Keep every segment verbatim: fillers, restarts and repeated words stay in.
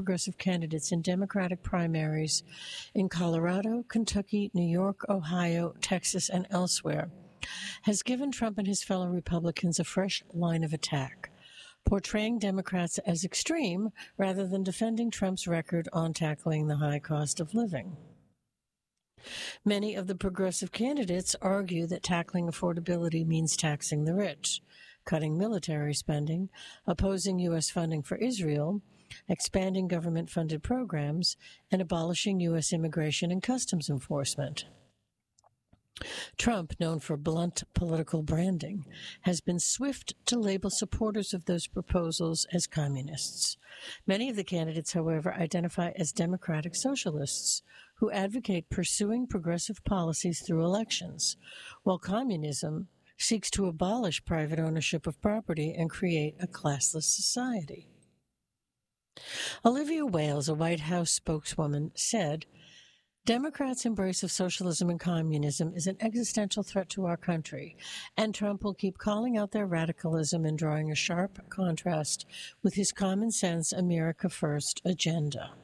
progressive candidates in Democratic primaries in Colorado, Kentucky, New York, Ohio, Texas, and elsewhere, has given Trump and his fellow Republicans a fresh line of attack, portraying Democrats as extreme rather than defending Trump's record on tackling the high cost of living. Many of the progressive candidates argue that tackling affordability means taxing the rich, cutting military spending, opposing U S funding for Israel, expanding government-funded programs, and abolishing U S immigration and customs enforcement. Trump, known for blunt political branding, has been swift to label supporters of those proposals as communists. Many of the candidates, however, identify as democratic socialists who advocate pursuing progressive policies through elections, while communism seeks to abolish private ownership of property and create a classless society. Olivia Wales, a White House spokeswoman, said, "Democrats' embrace of socialism and communism is an existential threat to our country, and Trump will keep calling out their radicalism and drawing a sharp contrast with his common sense America First agenda."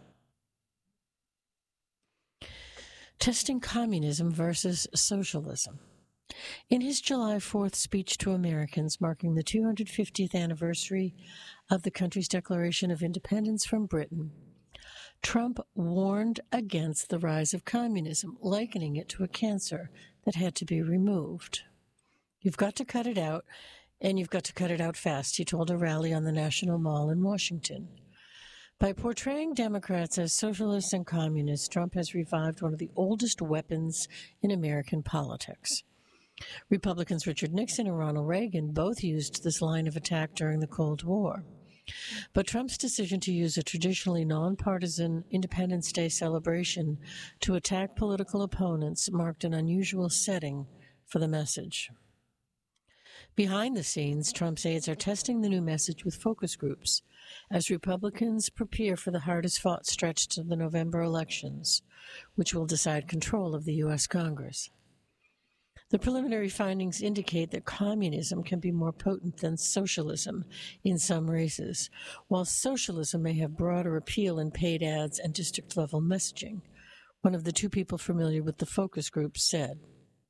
Testing communism versus socialism. In his July fourth speech to Americans marking the two hundred fiftieth anniversary of the country's declaration of independence from Britain, Trump warned against the rise of communism, likening it to a cancer that had to be removed. "You've got to cut it out, and you've got to cut it out fast," he told a rally on the National Mall in Washington. By portraying Democrats as socialists and communists, Trump has revived one of the oldest weapons in American politics. Republicans Richard Nixon and Ronald Reagan both used this line of attack during the Cold War. But Trump's decision to use a traditionally nonpartisan Independence Day celebration to attack political opponents marked an unusual setting for the message. Behind the scenes, Trump's aides are testing the new message with focus groups as Republicans prepare for the hardest-fought stretch to the November elections, which will decide control of the U S Congress. The preliminary findings indicate that communism can be more potent than socialism in some races, while socialism may have broader appeal in paid ads and district-level messaging, one of the two people familiar with the focus group said.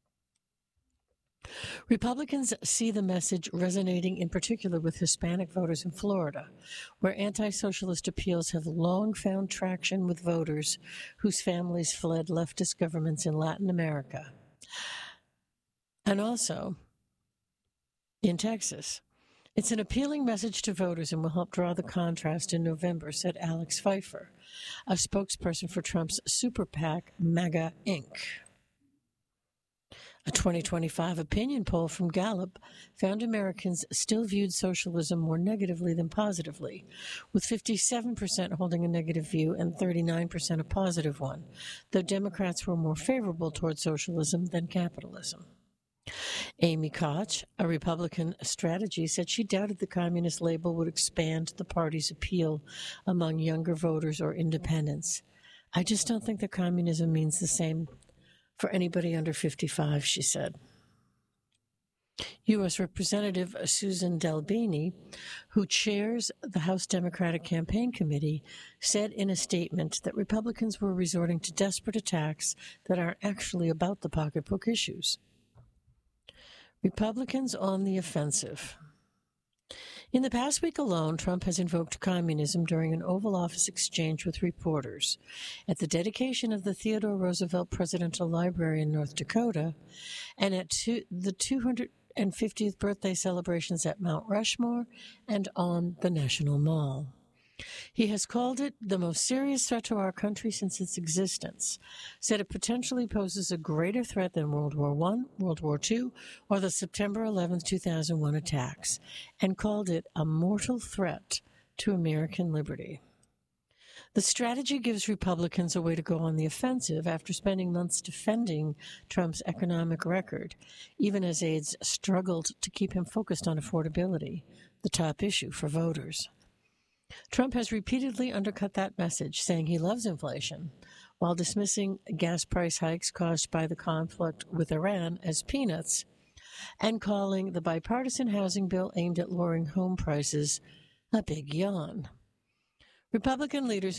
Republicans see the message resonating in particular with Hispanic voters in Florida, where anti-socialist appeals have long found traction with voters whose families fled leftist governments in Latin America, and also in Texas. It's an appealing message to voters and will help draw the contrast in November, said Alex Pfeiffer, a spokesperson for Trump's super PAC, MAGA Incorporated. A twenty twenty-five opinion poll from Gallup found Americans still viewed socialism more negatively than positively, with fifty-seven percent holding a negative view and thirty-nine percent a positive one, though Democrats were more favorable toward socialism than capitalism. Amy Koch, a Republican strategy, said she doubted the communist label would expand the party's appeal among younger voters or independents. "I just don't think that communism means the same for anybody under fifty-five, she said. U S Representative Susan Delbene, who chairs the House Democratic Campaign Committee, said in a statement that Republicans were resorting to desperate attacks that aren't actually about the pocketbook issues. Republicans on the offensive. In the past week alone, Trump has invoked communism during an Oval Office exchange with reporters at the dedication of the Theodore Roosevelt Presidential Library in North Dakota and at two, the two hundred fiftieth birthday celebrations at Mount Rushmore and on the National Mall. He has called it the most serious threat to our country since its existence, said it potentially poses a greater threat than World War One, World War Two, or the September eleventh, two thousand one attacks, and called it a mortal threat to American liberty. The strategy gives Republicans a way to go on the offensive after spending months defending Trump's economic record, even as aides struggled to keep him focused on affordability, the top issue for voters. Trump has repeatedly undercut that message, saying he loves inflation, while dismissing gas price hikes caused by the conflict with Iran as peanuts, and calling the bipartisan housing bill aimed at lowering home prices a big yawn. Republican leaders